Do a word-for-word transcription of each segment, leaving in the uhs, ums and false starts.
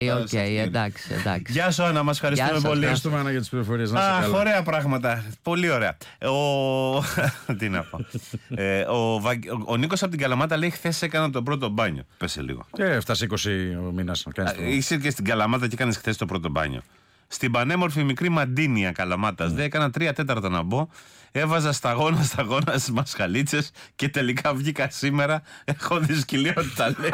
Οκ, okay, εντάξει, εντάξει. Γεια σου, Άννα, μας ευχαριστούμε πολύ. Ευχαριστούμε, Άννα, για τις πληροφορίες. Αχ, ωραία πράγματα. Πολύ ωραία. Ο... Τι να πω. ε, ο Βα... ο Νίκος από την Καλαμάτα λέει: χθες έκανα το πρώτο μπάνιο. Πέσε λίγο. Και έφτασε είκοσι μήνες να κάνεις το... Είσαι και στην Καλαμάτα και έκανες χθες το πρώτο μπάνιο. Στην πανέμορφη μικρή Μαντίνια Καλαμάτας. Mm. Δεν έκανα τρία τέταρτα να μπω. Έβαζα σταγόνα σταγόνα στις μασχαλίτσες και τελικά βγήκα σήμερα. Έχω δυσκολιότητα, λέει.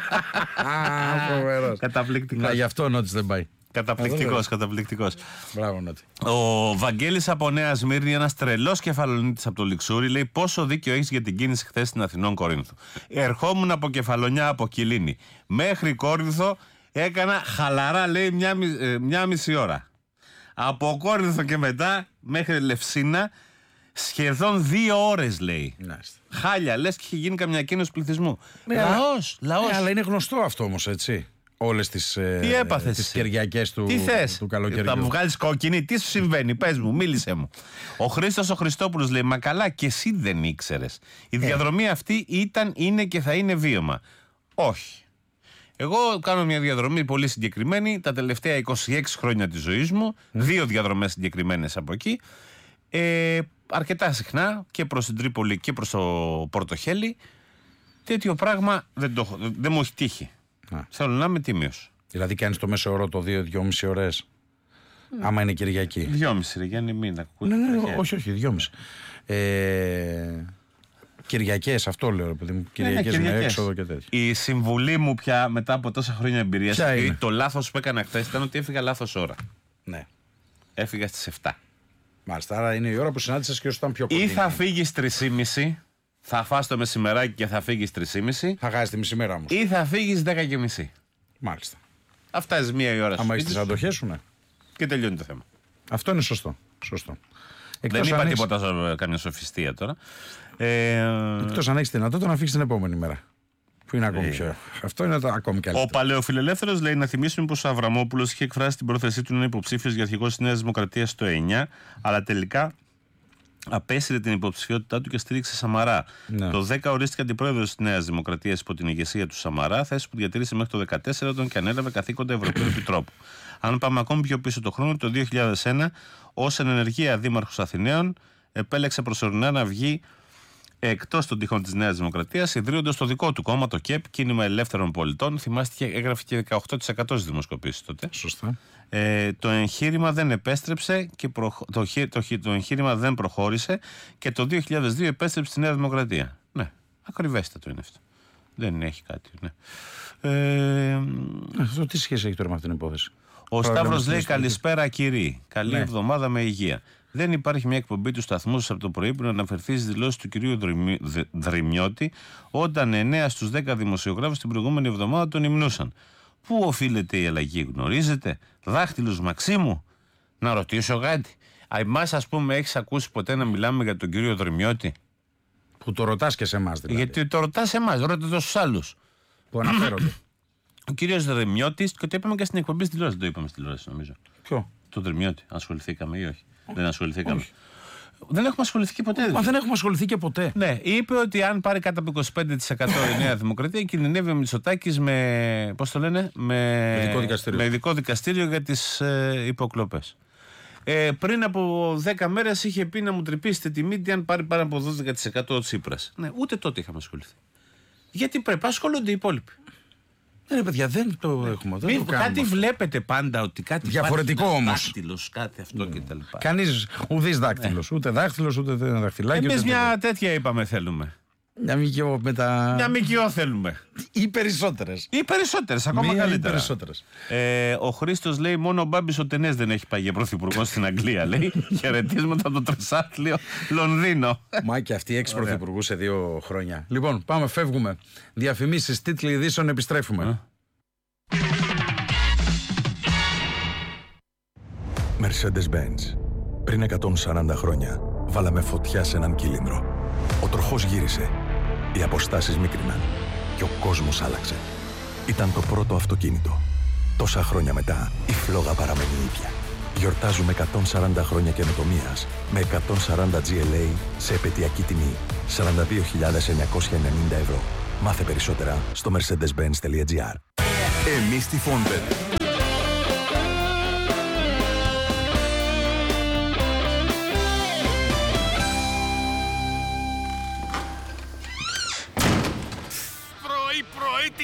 Καταπληκτικός. Να, γι' αυτό ο Νότης δεν πάει. Καταπληκτικός, καταπληκτικός. Μπράβο, Νότι. Ο Βαγγέλης από Νέα Σμύρνη, ένας τρελός κεφαλονίτης από το Λιξούρι, λέει: πόσο δίκιο έχεις για την κίνηση χθες στην Αθηνών Κορίνθου. Ερχόμουν από Κεφαλονιά, από Κιλίνη μέχρι Κόρινθο, έκανα χαλαρά, λέει, μια, μια μισή ώρα. Από Κόρινθο και μετά μέχρι Λευσίνα, σχεδόν δύο ώρες, λέει. Νάστε. Χάλια, λες και είχε γίνει καμιά κίνηση πληθυσμού. Ναι, λαός, λαός. Ναι, αλλά είναι γνωστό αυτό όμως, έτσι. Όλες τις, τι έπαθες, τις Κυριακές του, τι θες, του καλοκαιριού. Θα μου βγάλεις κόκκινη, τι σου συμβαίνει, πες μου, μίλησέ μου. Ο Χρήστος ο Χριστόπουλος λέει: μα καλά, και εσύ δεν ήξερες. Η διαδρομή αυτή ήταν, είναι και θα είναι βίωμα. Όχι. Εγώ κάνω μια διαδρομή πολύ συγκεκριμένη τα τελευταία είκοσι έξι χρόνια της ζωής μου, δύο διαδρομές συγκεκριμένες από εκεί. Ε, αρκετά συχνά και προς την Τρίπολη και προς το Πορτοχέλι. Τέτοιο πράγμα δεν, το, δεν, δεν μου έχει τύχει. Α. Θέλω να είμαι τίμιος. Δηλαδή κάνεις το μέσο όρο το δύο με δυόμιση ώρες, mm. άμα είναι Κυριακή. Δυόμιση ρε Γιάννη, μην ακούει. Ναι, ναι, ναι, όχι, όχι, δυόμιση. Ε, Κυριακές, αυτό λέω, ρε παιδί μου. Κυριακές με έξοδο και τέτοια. Η συμβουλή μου πια μετά από τόσα χρόνια εμπειρίας, το λάθος που έκανα χθες ήταν ότι έφυγα λάθος ώρα. Ναι. Έφυγα στις επτά. Μάλιστα, άρα είναι η ώρα που συνάντησες και όσο ήταν πιο κοντινή. Ή θα φύγεις τρεις και μισή, θα φας το μεσημεράκι και θα φύγεις τρεις και μισή. Θα χάσεις τη μισή μέρα όμως. Ή θα φύγεις δέκα και μισή. Μάλιστα. Θα φτάσεις μία η ώρα σου. Άμα έχεις τις αντοχές σου, ναι. Και τελειώνει το θέμα. Αυτό είναι σωστό. Σωστό. Εκτός δεν είπα έχεις... τίποτα, καμιά σοφιστία τώρα. Ε... Εκτός αν έχεις δυνατότητα να φύγεις την επόμενη μέρα. Που είναι ακόμη ε... πιο. Αυτό είναι το ακόμη καλύτερο. Ο Παλαιοφιλελεύθερος λέει να θυμίσουμε πως ο Αβραμόπουλος είχε εκφράσει την πρόθεσή του να είναι υποψήφιος για αρχηγός της Νέας Δημοκρατίας το εννιά, αλλά τελικά απέσυρε την υποψηφιότητά του και στήριξε Σαμαρά. Ναι. Το δέκα ορίστηκε αντιπρόεδρος της Νέας Δημοκρατίας υπό την ηγεσία του Σαμαρά, θέση που διατήρησε μέχρι το δεκατέσσερα όταν και ανέλαβε καθήκοντα Ευρωπαίου Επιτρόπου. Αν πάμε ακόμη πιο πίσω το χρόνο, το δύο χιλιάδες ένα, ως εν ενεργεία δήμαρχος Αθηναίων, επέλεξε προσωρινά να βγει εκτός των τυχών της Νέας Δημοκρατίας, ιδρύοντας το δικό του κόμμα, το ΚΕΠ, Κίνημα Ελεύθερων Πολιτών. Θυμάστε, έγραφε και δεκαοκτώ τοις εκατό στις δημοσκοπήσεις τότε. Σωστά. Ε, το εγχείρημα δεν επέστρεψε και προχ... το, το, το, το εγχείρημα δεν προχώρησε και το δύο χιλιάδες δύο επέστρεψε στη Νέα Δημοκρατία. Ναι, ακριβέστατο είναι αυτό. Δεν έχει κάτι. Ναι. Ε, αυτό τι σχέση έχει τώρα με αυτήν την υπόθεση? Ο Σταύρος λέει: καλησπέρα κύριοι. Καλή ναι. εβδομάδα με υγεία. Δεν υπάρχει μια εκπομπή του σταθμού σας από το πρωί που να αναφερθεί στις δηλώσεις του κυρίου Δρυμιώτη όταν εννέα στους δέκα δημοσιογράφους την προηγούμενη εβδομάδα τον υμνούσαν. Πού οφείλεται η αλλαγή, γνωρίζετε? Δάχτυλος Μαξίμου? Να ρωτήσω κάτι. Εμάς, ας πούμε, έχεις ακούσει ποτέ να μιλάμε για τον κύριο Δρυμιώτη? Που το ρωτάς και σε εμάς δηλαδή. Γιατί το ρωτάς σε εμάς, ρώτα το στους άλλους. Που αναφέρονται. Ο κύριος Δρυμιώτης, και το είπαμε και στην εκπομπή στη τηλεόραση, το είπαμε στη τηλεόραση νομίζω. Ποιο? Το Δρυμιώτη, ασχοληθήκαμε ή όχι? Δεν ασχοληθήκαμε. Όχι. Δεν έχουμε ασχοληθεί και ποτέ. Μα δεν έχουμε ασχοληθεί και ποτέ. Ναι, είπε ότι αν πάρει κάτω από είκοσι πέντε τοις εκατό η Νέα Δημοκρατία, κινδυνεύει ο Μητσοτάκης με. Πώς το λένε? Με, με, ειδικό, δικαστήριο. με ειδικό δικαστήριο για τις ε, υποκλοπές. Ε, πριν από δέκα μέρες είχε πει να μου τρυπήσετε τη μύτη αν πάρει πάνω από δώδεκα τοις εκατό ο Τσίπρας. Ναι, ούτε τότε είχαμε ασχοληθεί. Γιατί πρέπει να ασχολούνται οι υπόλοιποι. Ναι, παιδιά, δεν το ναι. έχουμε. Δεν Μη, το κάτι βλέπετε πάντα ότι κάτι διαφορετικό όμως. Δάκτυλος, κάτι αυτό ναι. κτλ. Κανείς ουδής δάκτυλος. Ναι. Ούτε δάκτυλος, ούτε δαχτυλάκι. Εμείς μια τέτοια είπαμε θέλουμε. Μια μικιό με τα. Μια μικιό θέλουμε. Ή περισσότερες. Ή περισσότερες, ακόμα Μία καλύτερα. Ή περισσότερες. Ε, ο Χρήστος λέει: μόνο ο Μπάμπης ο Τενές δεν έχει πάει για πρωθυπουργό στην Αγγλία. Λέει: χαιρετίσματα από το τρισάθλιο Λονδίνο. Μα και αυτοί έξι πρωθυπουργούς σε δύο χρόνια. Λοιπόν, πάμε, φεύγουμε. Διαφημίσεις, τίτλοι ειδήσεων, επιστρέφουμε. Mercedes-Benz. Πριν εκατόν σαράντα χρόνια, βάλαμε φωτιά σε έναν κύλινδρο. Ο τροχός γύρισε, οι αποστάσεις μίκριναν και ο κόσμος άλλαξε. Ήταν το πρώτο αυτοκίνητο. Τόσα χρόνια μετά, η φλόγα παραμένει ίδια. Γιορτάζουμε εκατόν σαράντα χρόνια καινοτομίας με εκατόν σαράντα τζι ελ έι σε επαιτειακή τιμή σαράντα δύο χιλιάδες εννιακόσια ενενήντα ευρώ. Μάθε περισσότερα στο mercedes benz τελεία gr. Εμείς στη Fonbet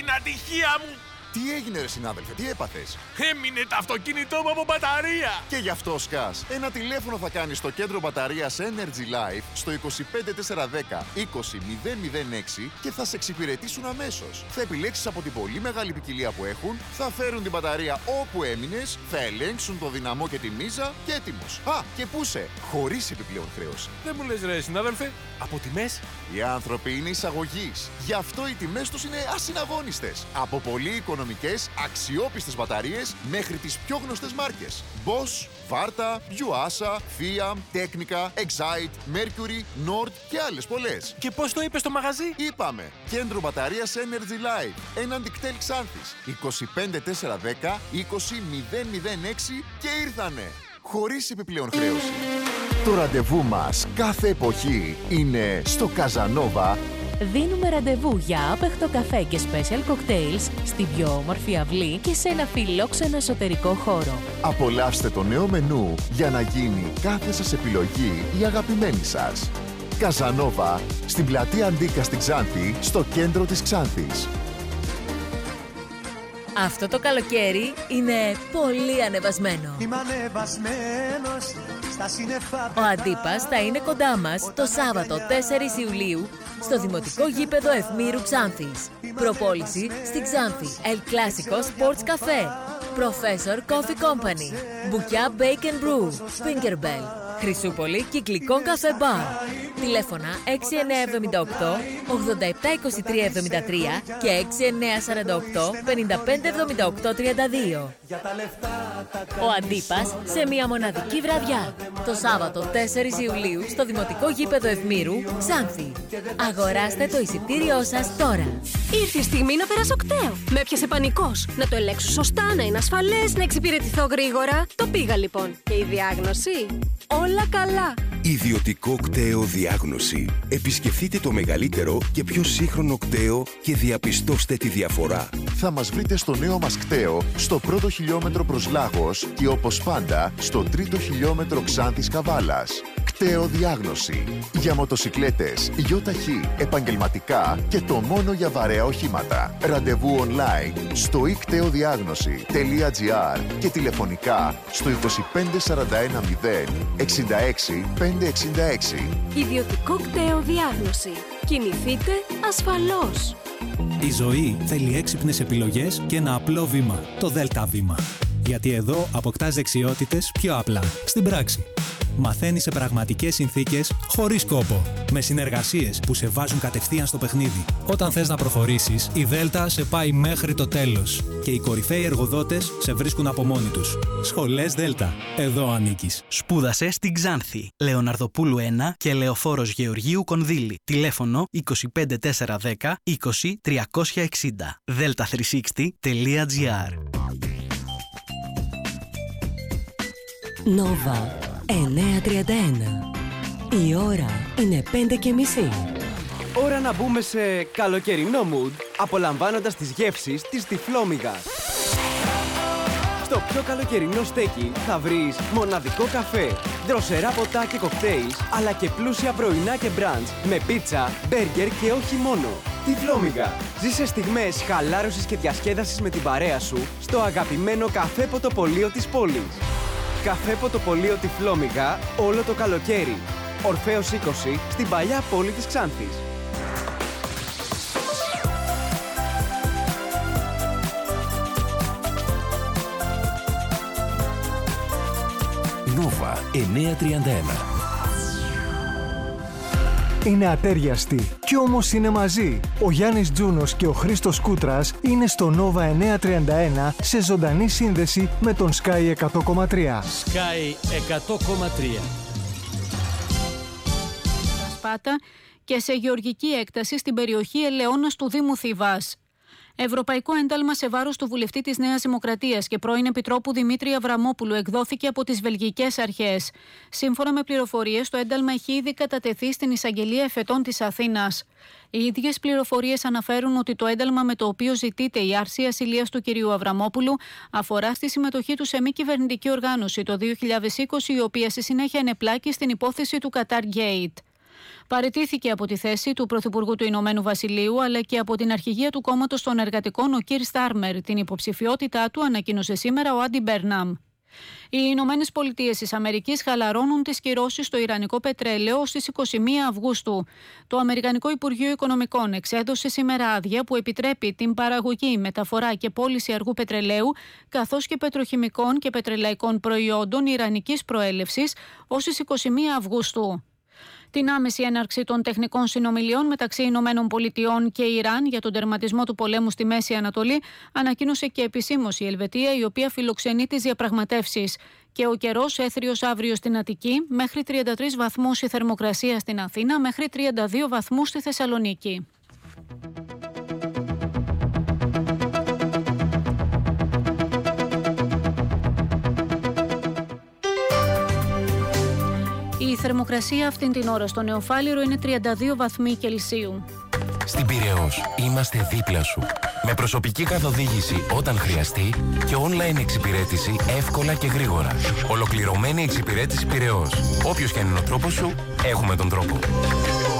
την ατυχία μου! Τι έγινε ρε συνάδελφε, τι έπαθες? Έμεινε το αυτοκίνητό μου από μπαταρία! Και γι' αυτό σκάς. Ένα τηλέφωνο θα κάνεις στο κέντρο μπαταρίας Energy Life στο είκοσι πέντε τετρακόσια δέκα είκοσι μηδέν μηδέν έξι και θα σε εξυπηρετήσουν αμέσως. Θα επιλέξεις από την πολύ μεγάλη ποικιλία που έχουν, θα φέρουν την μπαταρία όπου έμεινες, θα ελέγξουν το δυναμό και τη μίζα και έτοιμος. Α, και πού σε, χωρίς επιπλέον χρέωση. Δεν μου λες ρε συνάδελφε, από τιμές? Οι άνθρωποι είναι εισαγωγής. Γι' αυτό οι τιμές τους είναι ασυναγώνιστες. Από πολύ οικονομικές, αξιόπιστες μπαταρίες μέχρι τις πιο γνωστές μάρκες. Bosch, Varta, Yuasa, Fiat, Technica, Excite, Mercury, Nord και άλλες πολλές. Και πώς το είπες στο μαγαζί? Είπαμε, κέντρο μπαταρίας Energy Life, έναντι κτέλ Ξάνθης, είκοσι πέντε τετρακόσια δέκα είκοσι μηδέν μηδέν έξι και ήρθανε. Χωρίς επιπλέον χρέωση. Το ραντεβού μας κάθε εποχή είναι στο Καζανόβα. Δίνουμε ραντεβού για άπεχτο καφέ και special cocktails στην πιο όμορφη αυλή και σε ένα φιλόξενο εσωτερικό χώρο. Απολαύστε το νέο μενού για να γίνει κάθε σας επιλογή η αγαπημένη σας. Καζανόβα, στην πλατεία Αντίκα στην Ξάνθη, στο κέντρο της Ξάνθης. Αυτό το καλοκαίρι είναι πολύ ανεβασμένο. Είμαι ανεβασμένος στα σύννεφα. Ο Αντίπας θα είναι κοντά μας το Σάββατο τέσσερις Ιουλίου στο Δημοτικό Γήπεδο Ευμήρου Ξάνθης. Προπόληση στη Ξάνθη El Clásico Sports Café, Professor Coffee Company, Μπουκιά Bake and Brew, Fingerbell, Χρυσούπολη Κυκλικό Καφέ Μπαρ. Τηλέφωνα έξι εννιά εβδομήντα οκτώ ογδόντα επτά είκοσι τρία εβδομήντα τρία και έξι εννιά σαράντα οκτώ πενήντα πέντε εβδομήντα οκτώ τριάντα δύο. Ο Αντίπας σε μια μοναδική βραδιά. Το Σάββατο τέσσερις Ιουλίου στο Δημοτικό Γήπεδο Ευμήρου, Ξάνθη. Αγοράστε το εισιτήριό σας τώρα. Ήρθε η στιγμή να περάσω κταίο. Με έπιασε πανικός. Να το ελέγξω σωστά, να είναι ασφαλές, να εξυπηρετηθώ γρήγορα. Το πήγα λοιπόν. Και η διάγνωση? Όλα καλά. Ιδιωτικό κταίο διάγνωση. Επισκεφτείτε το μεγαλύτερο και πιο σύγχρονο κταίο και διαπιστώστε τη διαφορά. Θα μας βρείτε στο νέο μας κταίο, στο πρώτο χιλιόμετρο προς Λάγος και όπως πάντα στο τρίτο χιλιόμετρο Ξάνθης Καβάλας. Κταίο διάγνωση. Για μοτοσικλέτες, γιοταχή, επαγγελματικά και το μόνο για βαρέα οχήματα. Ραντεβού online στο i κταίο διάγνωση τελεία τζι άρ και τηλεφωνικά στο είκοσι πέντε σαράντα ένα μηδέν εξήντα έξι πεντακόσια εξήντα έξι. Ιδιωτικό κταίο διάγνωση. Κινηθείτε ασφαλώς. Η ζωή θέλει έξυπνες επιλογές και ένα απλό βήμα. Το Δέλτα βήμα. Γιατί εδώ αποκτάς δεξιότητες πιο απλά, στην πράξη. Μαθαίνεις σε πραγματικές συνθήκες, χωρίς κόπο. Με συνεργασίες που σε βάζουν κατευθείαν στο παιχνίδι. Όταν θες να προχωρήσεις, η Δέλτα σε πάει μέχρι το τέλος. Και οι κορυφαίοι εργοδότες σε βρίσκουν από μόνοι τους. Σχολές Δέλτα. Εδώ ανήκεις. Σπούδασε στην Ξάνθη. Λεωναρδοπούλου ένα και Λεωφόρος Γεωργίου Κονδύλη. Τηλέφωνο είκοσι πέντε τετρακόσια δέκα είκοσι τριακόσια εξήντα. δέλτα τριακόσια εξήντα τελεία τζι άρ. Νόβα εννιακόσια τριάντα ένα. Η ώρα είναι πέντε και μισή. Ώρα να μπούμε σε καλοκαιρινό mood, απολαμβάνοντας τις γεύσεις της Τυφλόμυγας. Στο πιο καλοκαιρινό στέκι θα βρεις μοναδικό καφέ, δροσερά ποτά και κοκτέιλ, αλλά και πλούσια πρωινά και μπραντς με πίτσα, μπέργκερ και όχι μόνο. Τυφλόμυγα. Ζήσε στιγμές χαλάρωσης και διασκέδασης με την παρέα σου στο αγαπημένο καφέ ποτοπολείο της πόλης. Καφέ ποτοπολείο Τυφλόμυγα όλο το καλοκαίρι. Ορφέως είκοσι στην παλιά πόλη της Ξάνθης. Νόβα εννιακόσια τριάντα ένα. Είναι ατέριαστοι κι όμως είναι μαζί. Ο Γιάννης Τζούνος και ο Χρήστος Κούτρας είναι στο Νόβα εννιακόσια τριάντα ένα σε ζωντανή σύνδεση με τον Sky εκατό κόμμα τρία. Sky εκατό κόμμα τρία. Σπάτα και σε γεωργική έκταση στην περιοχή Ελαιώνας του Δήμου Θηβάς. Ευρωπαϊκό ένταλμα σε βάρος του βουλευτή της Νέας Δημοκρατίας και πρώην Επιτρόπου Δημήτρη Αβραμόπουλου εκδόθηκε από τις βελγικές αρχές. Σύμφωνα με πληροφορίες, το ένταλμα έχει ήδη κατατεθεί στην Εισαγγελία Εφετών της Αθήνας. Οι ίδιες πληροφορίες αναφέρουν ότι το ένταλμα με το οποίο ζητείται η άρση ασυλίας του κυρίου Αβραμόπουλου αφορά στη συμμετοχή του σε μη κυβερνητική οργάνωση το δύο χιλιάδες είκοσι, η οποία στη συνέχεια ενεπλάκη στην υπόθεση του Qatar Gate. Παραιτήθηκε από τη θέση του Πρωθυπουργού του Ηνωμένου Βασιλείου αλλά και από την αρχηγία του κόμματος των εργατικών ο Κίρ Στάρμερ. Την υποψηφιότητά του ανακοίνωσε σήμερα ο Άντι Μπέρναμ. Οι Ηνωμένες Πολιτείες της Αμερικής χαλαρώνουν τις κυρώσεις στο ιρανικό πετρέλαιο στις είκοσι μία Αυγούστου. Το Αμερικανικό Υπουργείο Οικονομικών εξέδωσε σήμερα άδεια που επιτρέπει την παραγωγή, μεταφορά και πώληση αργού πετρελαίου καθώς και πετροχημικών και πετρελαϊκών προϊόντων ιρανικής προέλευσης ως τις είκοσι μία Αυγούστου. Την άμεση έναρξη των τεχνικών συνομιλιών μεταξύ Ηνωμένων Πολιτειών και Ιράν για τον τερματισμό του πολέμου στη Μέση Ανατολή ανακοίνωσε και επισήμως η Ελβετία, η οποία φιλοξενεί τις διαπραγματεύσεις. Και ο καιρός έθριος αύριο στην Αττική, μέχρι τριάντα τρεις βαθμούς η θερμοκρασία στην Αθήνα, μέχρι τριάντα δύο βαθμούς στη Θεσσαλονίκη. Η θερμοκρασία αυτήν την ώρα στο Νεοφάλιρο είναι τριάντα δύο βαθμοί Κελσίου. Στην Πειραιώς είμαστε δίπλα σου. Με προσωπική καθοδήγηση όταν χρειαστεί και online εξυπηρέτηση εύκολα και γρήγορα. Ολοκληρωμένη εξυπηρέτηση Πειραιώς. Όποιος και αν είναι ο τρόπος σου, έχουμε τον τρόπο.